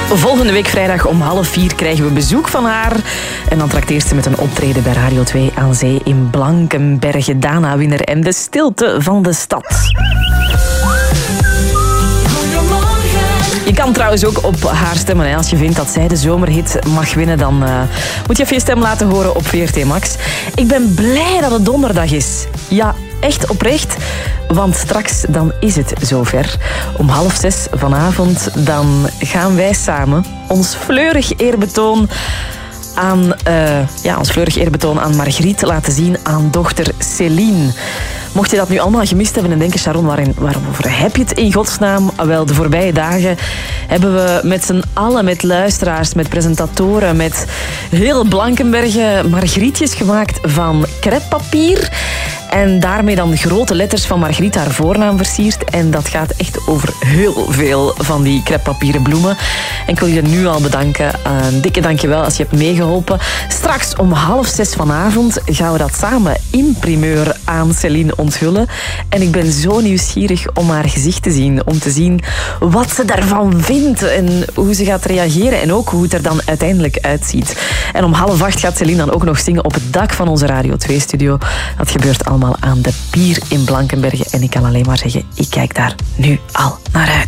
Volgende week vrijdag om 3:30 krijgen we bezoek van haar. En dan trakteert ze met een optreden bij Radio 2 aan zee in Blankenberge. Dana Winner en de stilte van de stad. Je kan trouwens ook op haar stemmen. Hè. Als je vindt dat zij de zomerhit mag winnen, dan moet je even je stem laten horen op VRT Max. Ik ben blij dat het donderdag is. Ja, echt oprecht. Want straks dan is het zover. Om 5:30 vanavond dan gaan wij samen ons fleurig eerbetoon aan Margriet laten zien aan dochter Céline. Mocht je dat nu allemaal gemist hebben en denken, Sharon, waarover heb je het in godsnaam? Wel, de voorbije dagen hebben we met z'n allen, met luisteraars, met presentatoren, met heel Blankenberge Margrietjes gemaakt van crêpepapier. En daarmee dan grote letters van Margriet haar voornaam versierd. En dat gaat echt over heel veel van die crêpepapieren bloemen. En ik wil je nu al bedanken. Een dikke dankjewel als je hebt meegeholpen. Straks om 5:30 vanavond gaan we dat samen in primeur aan Céline onthullen. En ik ben zo nieuwsgierig om haar gezicht te zien. Om te zien wat ze daarvan vindt en hoe ze gaat reageren. En ook hoe het er dan uiteindelijk uitziet. En om 7:30 gaat Céline dan ook nog zingen op het dak van onze Radio 2-studio. Dat gebeurt allemaal aan de Pier in Blankenberge. En ik kan alleen maar zeggen, ik kijk daar nu al naar uit.